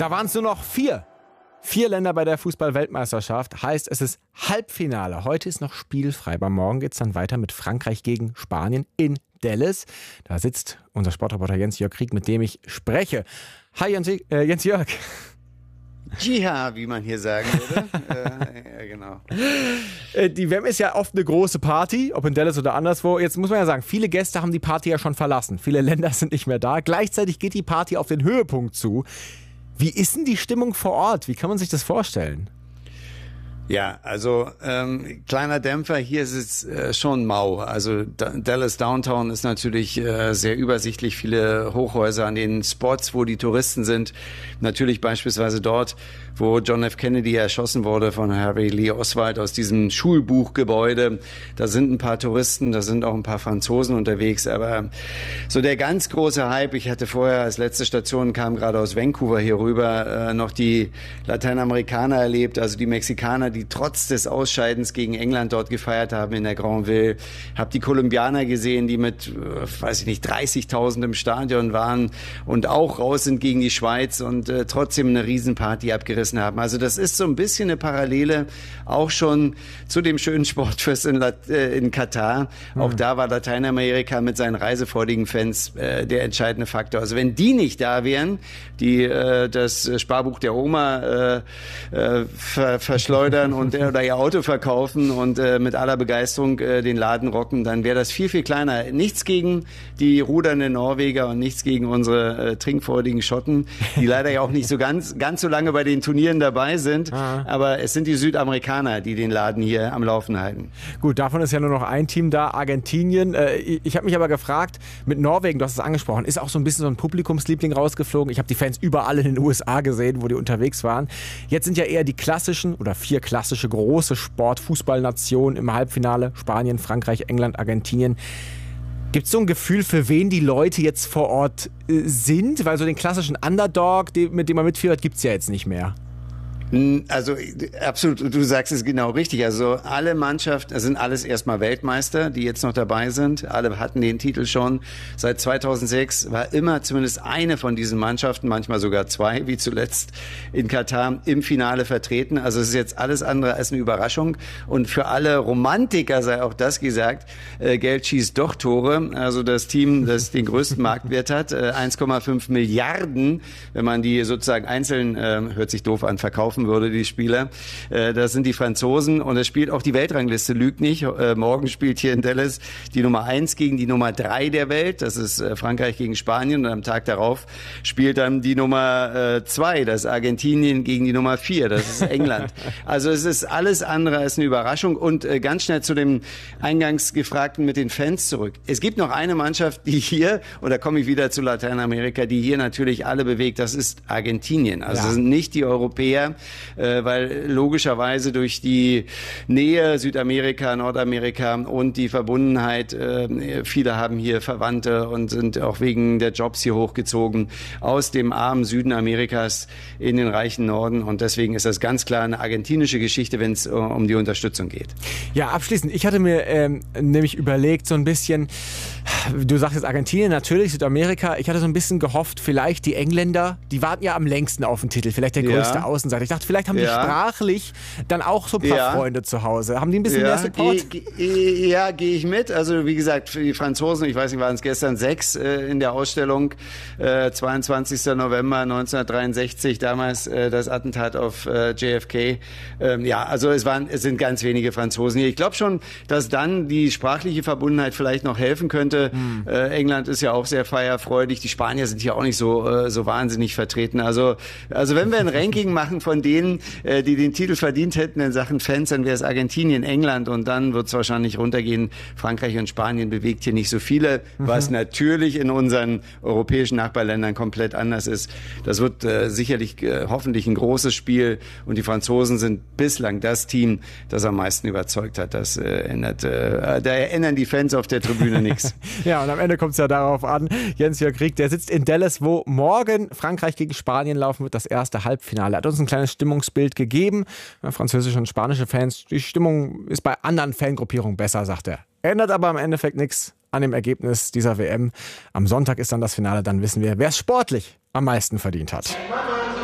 Da waren es nur noch 4. 4 Länder bei der Fußball-Weltmeisterschaft. Heißt, es ist Halbfinale. Heute ist noch spielfrei. Aber morgen geht es dann weiter mit Frankreich gegen Spanien in Dallas. Da sitzt unser Sportreporter Jens-Jörg Krieg, mit dem ich spreche. Hi Jens-Jörg. Jiha, wie man hier sagen würde. Ja, genau. Die WM ist ja oft eine große Party, ob in Dallas oder anderswo. Jetzt muss man ja sagen, viele Gäste haben die Party ja schon verlassen. Viele Länder sind nicht mehr da. Gleichzeitig geht die Party auf den Höhepunkt zu. Wie ist denn die Stimmung vor Ort? Wie kann man sich das vorstellen? Ja, also kleiner Dämpfer, hier ist es schon mau. Also Dallas Downtown ist natürlich sehr übersichtlich, viele Hochhäuser an den Spots, wo die Touristen sind. Natürlich beispielsweise dort, wo John F. Kennedy erschossen wurde von Harry Lee Oswald aus diesem Schulbuchgebäude. Da sind ein paar Touristen, da sind auch ein paar Franzosen unterwegs, aber so der ganz große Hype, ich hatte vorher als letzte Station, kam gerade aus Vancouver hier rüber, noch die Lateinamerikaner erlebt, also die Mexikaner, die trotz des Ausscheidens gegen England dort gefeiert haben in der Granville. Hab die Kolumbianer gesehen, die mit, 30.000 im Stadion waren und auch raus sind gegen die Schweiz und trotzdem eine Riesenparty abgerissen haben. Also das ist so ein bisschen eine Parallele auch schon zu dem schönen Sportfest in Katar. Auch da war Lateinamerika mit seinen reisefreudigen Fans der entscheidende Faktor. Also wenn die nicht da wären, die das Sparbuch der Oma verschleudern oder ihr Auto verkaufen und mit aller Begeisterung den Laden rocken, dann wäre das viel, viel kleiner. Nichts gegen die rudernden Norweger und nichts gegen unsere trinkfreudigen Schotten, die leider ja auch nicht so ganz so lange bei den Turnieren dabei sind. Aber es sind die Südamerikaner, die den Laden hier am Laufen halten. Gut, davon ist ja nur noch ein Team da, Argentinien. Ich habe mich aber gefragt, mit Norwegen, du hast es angesprochen, ist auch so ein bisschen so ein Publikumsliebling rausgeflogen. Ich habe die Fans überall in den USA gesehen, wo die unterwegs waren. Jetzt sind ja eher die klassischen oder 4 klassische große Sport-Fußballnationen im Halbfinale. Spanien, Frankreich, England, Argentinien. Gibt es so ein Gefühl, für wen die Leute jetzt vor Ort sind? Weil so den klassischen Underdog, mit dem man mitfiebert, gibt es ja jetzt nicht mehr. Also absolut, du sagst es genau richtig. Also alle Mannschaften, das sind alles erstmal Weltmeister, die jetzt noch dabei sind. Alle hatten den Titel schon. Seit 2006 war immer zumindest eine von diesen Mannschaften, manchmal sogar 2, wie zuletzt in Katar, im Finale vertreten. Also es ist jetzt alles andere als eine Überraschung. Und für alle Romantiker sei auch das gesagt, Geld schießt doch Tore. Also das Team, das den größten Marktwert hat, 1,5 Milliarden, wenn man die sozusagen einzeln, hört sich doof an, verkaufen würde, die Spieler. Das sind die Franzosen und es spielt auch die Weltrangliste, lügt nicht. Morgen spielt hier in Dallas die Nummer 1 gegen die Nummer 3 der Welt. Das ist Frankreich gegen Spanien und am Tag darauf spielt dann die Nummer 2, das ist Argentinien gegen die Nummer 4, das ist England. Also es ist alles andere als eine Überraschung und ganz schnell zu dem eingangs Gefragten mit den Fans zurück. Es gibt noch eine Mannschaft, die hier, und da komme ich wieder zu Lateinamerika, die hier natürlich alle bewegt, das ist Argentinien. Also das sind nicht die Europäer, weil logischerweise durch die Nähe Südamerika, Nordamerika und die Verbundenheit, viele haben hier Verwandte und sind auch wegen der Jobs hier hochgezogen aus dem armen Süden Amerikas in den reichen Norden und deswegen ist das ganz klar eine argentinische Geschichte, wenn es um die Unterstützung geht. Ja, abschließend, ich hatte mir nämlich überlegt, so ein bisschen, du sagst jetzt Argentinien, natürlich, Südamerika, ich hatte so ein bisschen gehofft, vielleicht die Engländer, die warten ja am längsten auf den Titel, vielleicht der größte Außenseiter. Ich dachte, vielleicht haben die sprachlich dann auch so ein paar Freunde zu Hause. Haben die ein bisschen mehr Support? Gehe ich mit. Also wie gesagt, für die Franzosen, ich weiß nicht, waren es gestern 6 in der Ausstellung, 22. November 1963, damals das Attentat auf JFK. Also es sind ganz wenige Franzosen hier. Ich glaube schon, dass dann die sprachliche Verbundenheit vielleicht noch helfen könnte. England ist ja auch sehr feierfreudig. Die Spanier sind hier auch nicht so wahnsinnig vertreten. Also wenn wir ein Ranking machen von denen, die den Titel verdient hätten in Sachen Fans, dann wäre es Argentinien, England und dann wird es wahrscheinlich runtergehen. Frankreich und Spanien bewegt hier nicht so viele, was natürlich in unseren europäischen Nachbarländern komplett anders ist. Das wird sicherlich hoffentlich ein großes Spiel und die Franzosen sind bislang das Team, das am meisten überzeugt hat. Da ändern die Fans auf der Tribüne nichts. Ja, und am Ende kommt es ja darauf an, Jens-Jörg Krieg, der sitzt in Dallas, wo morgen Frankreich gegen Spanien laufen wird, das erste Halbfinale. Er hat uns ein kleines Stimmungsbild gegeben. Französische und spanische Fans, die Stimmung ist bei anderen Fangruppierungen besser, sagt er. Ändert aber im Endeffekt nichts an dem Ergebnis dieser WM. Am Sonntag ist dann das Finale, dann wissen wir, wer es sportlich am meisten verdient hat.